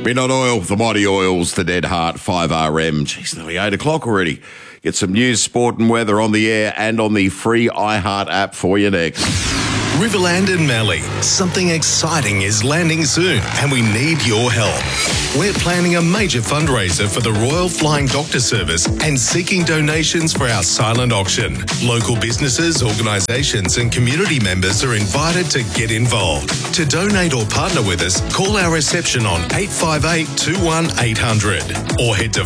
Midnight Oil, the Mighty Oils, the Dead Heart, 5RM. Jeez, nearly 8 o'clock already. Get some news, sport and weather on the air and on the free iHeart app for you next. Riverland and Mallee, something exciting is landing soon and we need your help. We're planning a major fundraiser for the Royal Flying Doctor Service and seeking donations for our silent auction. Local businesses, organisations and community members are invited to get involved. To donate or partner with us, call our reception on 858 21 800 or head to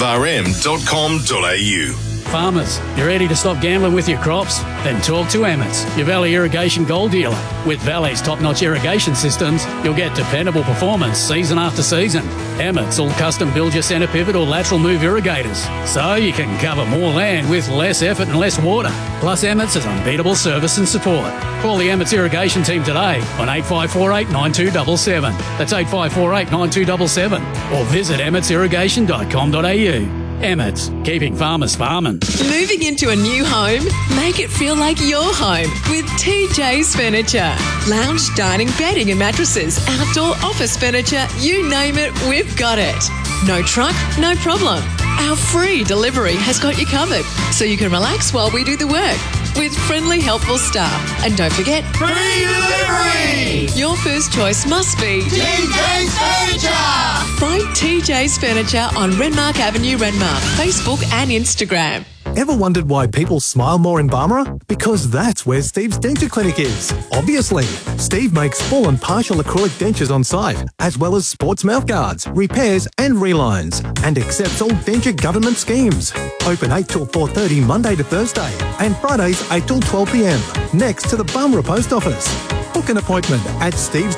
5rm.com.au. Farmers, you ready to stop gambling with your crops? Then talk to Emmett's, your Valley Irrigation Gold dealer. With Valley's top-notch irrigation systems, you'll get dependable performance season after season. Emmett's will custom build your centre pivot or lateral move irrigators, so you can cover more land with less effort and less water. Plus, Emmett's has unbeatable service and support. Call the Emmett's Irrigation team today on 8548 9277. That's 8548 9277. Or visit emmetsirrigation.com.au. Emmett's, keeping farmers farming. Moving into a new home? Make it feel like your home with TJ's Furniture. Lounge, dining, bedding and mattresses, outdoor office furniture, you name it, we've got it. No truck, no problem. Our free delivery has got you covered, so you can relax while we do the work. With friendly, helpful staff. And don't forget, free delivery! Your first choice must be TJ's Furniture! Find TJ's Furniture on Renmark Avenue, Renmark, Facebook and Instagram. Ever wondered why people smile more in Barmera? Because that's where Steve's Denture Clinic is. Obviously, Steve makes full and partial acrylic dentures on site, as well as sports mouth guards, repairs and relines, and accepts all denture government schemes. Open 8 till 4:30 Monday to Thursday, and Fridays 8 till 12 p.m, next to the Barmera Post Office. Book an appointment at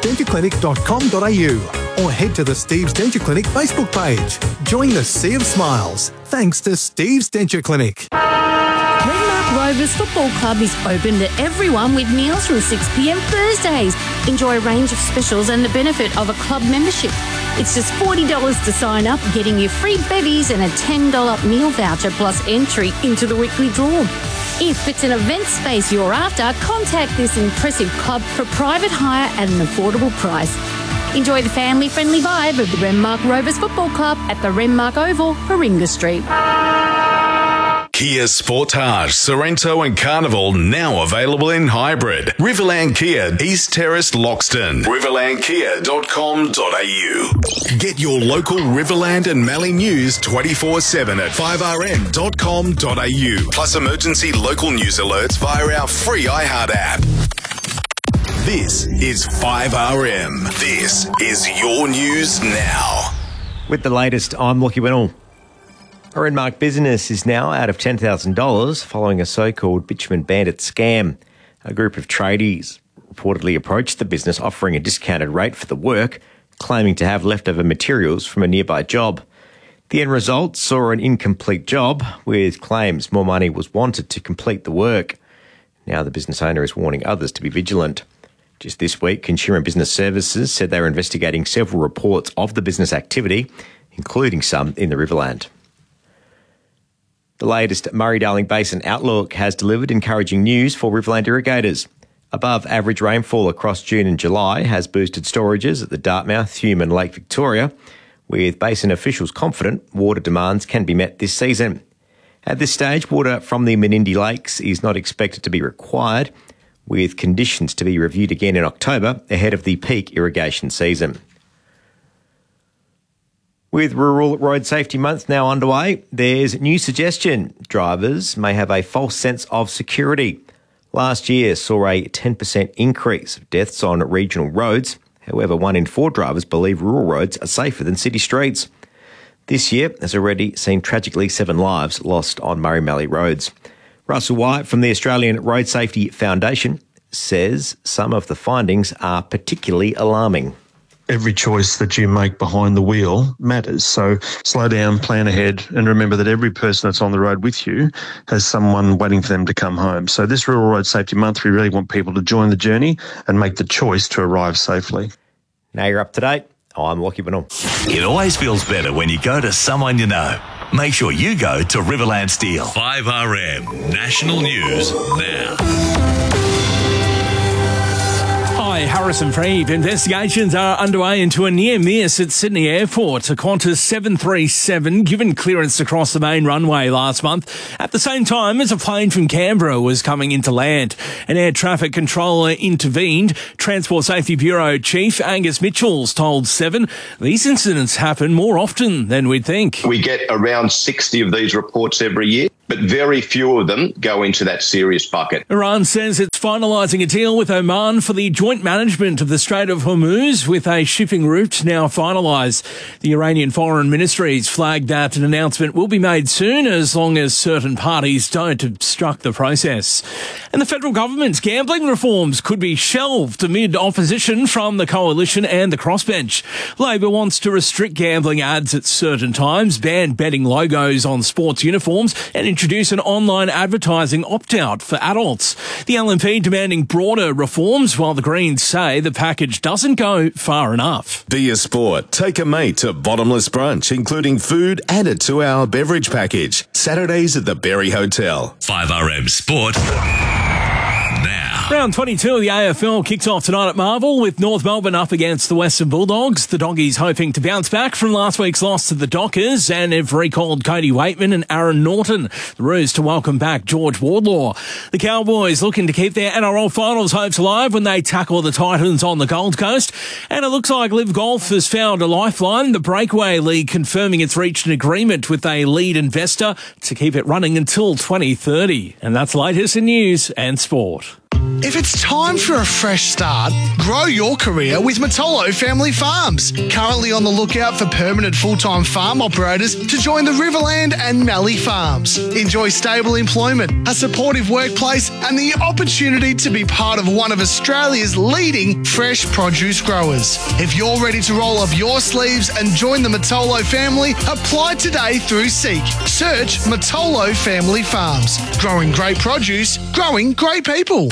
stevesdentureclinic.com.au or head to the Steve's Denture Clinic Facebook page. Join the Sea of Smiles, thanks to Steve's Denture Clinic. Renmark Rovers Football Club is open to everyone with meals from 6 p.m. Thursdays. Enjoy a range of specials and the benefit of a club membership. It's just $40 to sign up, getting you free bevies and a $10 meal voucher plus entry into the weekly draw. If it's an event space you're after, contact this impressive club for private hire at an affordable price. Enjoy the family-friendly vibe of the Renmark Rovers Football Club at the Renmark Oval, Warringah Street. Kia Sportage, Sorrento and Carnival now available in hybrid. Riverland Kia, East Terrace, Loxton. riverlandkia.com.au. Get your local Riverland and Mallee news 24/7 at 5rm.com.au. Plus emergency local news alerts via our free iHeart app. This is 5RM. This is your news now. With the latest, I'm Lachie Winnell. A Renmark business is now out of $10,000 following a so-called bitumen bandit scam. A group of tradies reportedly approached the business offering a discounted rate for the work, claiming to have leftover materials from a nearby job. The end result saw an incomplete job, with claims more money was wanted to complete the work. Now the business owner is warning others to be vigilant. Just this week, Consumer and Business Services said they were investigating several reports of the business activity, including some in the Riverland. The latest Murray-Darling Basin outlook has delivered encouraging news for Riverland irrigators. Above average rainfall across June and July has boosted storages at the Dartmouth, Hume and Lake Victoria, with basin officials confident water demands can be met this season. At this stage, water from the Menindee Lakes is not expected to be required, with conditions to be reviewed again in October ahead of the peak irrigation season. With Rural Road Safety Month now underway, there's a new suggestion. Drivers may have a false sense of security. Last year saw a 10% increase of deaths on regional roads. However, 1 in 4 drivers believe rural roads are safer than city streets. This year has already seen tragically 7 lives lost on Murray-Mallee roads. Russell White from the Australian Road Safety Foundation says some of the findings are particularly alarming. Every choice that you make behind the wheel matters. So slow down, plan ahead, and remember that every person that's on the road with you has someone waiting for them to come home. So this Rural Road Safety Month, we really want people to join the journey and make the choice to arrive safely. Now you're up to date. I'm Lachie Winnell. It always feels better when you go to someone you know. Make sure you go to Riverland Steel. 5RM National News now. Hi, Harry Harrison Freed. Investigations are underway into a near miss at Sydney Airport. A Qantas 737 given clearance to cross the main runway last month at the same time as a plane from Canberra was coming into land. An air traffic controller intervened. Transport Safety Bureau Chief Angus Mitchells told Seven these incidents happen more often than we'd think. We get around 60 of these reports every year, but very few of them go into that serious bucket. Iran says it's finalising a deal with Oman for the joint management of the Strait of Hormuz, with a shipping route now finalised. The Iranian Foreign Ministry's flagged that an announcement will be made soon, as long as certain parties don't obstruct the process. And the federal government's gambling reforms could be shelved amid opposition from the coalition and the crossbench. Labor wants to restrict gambling ads at certain times, ban betting logos on sports uniforms, and introduce an online advertising opt-out for adults. The LNP demanding broader reforms, while the Greens say the package doesn't go far enough. Be a sport. Take a mate to Bottomless Brunch, including food and a 2-hour beverage package. Saturdays at the Berry Hotel. 5RM Sport. Round 22 of the AFL kicks off tonight at Marvel, with North Melbourne up against the Western Bulldogs. The Doggies hoping to bounce back from last week's loss to the Dockers, and have recalled Cody Waitman and Aaron Norton. The Roos to welcome back George Wardlaw. The Cowboys looking to keep their NRL finals hopes alive when they tackle the Titans on the Gold Coast. And it looks like Live Golf has found a lifeline. The Breakaway League confirming it's reached an agreement with a lead investor to keep it running until 2030. And that's the latest in news and sport. If it's time for a fresh start, grow your career with Matolo Family Farms. Currently on the lookout for permanent full-time farm operators to join the Riverland and Mallee farms. Enjoy stable employment, a supportive workplace, and the opportunity to be part of one of Australia's leading fresh produce growers. If you're ready to roll up your sleeves and join the Matolo family, apply today through Seek. Search Matolo Family Farms. Growing great produce, growing great people.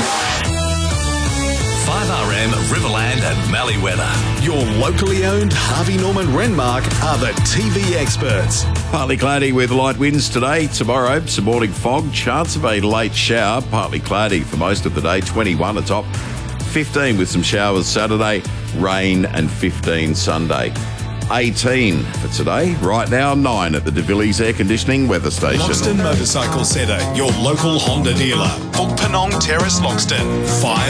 5RM, Riverland and Mallee weather. Your locally owned Harvey Norman Renmark are the TV experts. Partly cloudy with light winds today. Tomorrow, some morning fog. Chance of a late shower. Partly cloudy for most of the day. 21 atop. 15 with some showers Saturday. Rain and 15 Sunday. 18 for today. Right now, 9 at the De Villiers Air Conditioning Weather Station. Loxton Motorcycle Centre, your local Honda dealer. Book Penong Terrace, Loxton. 5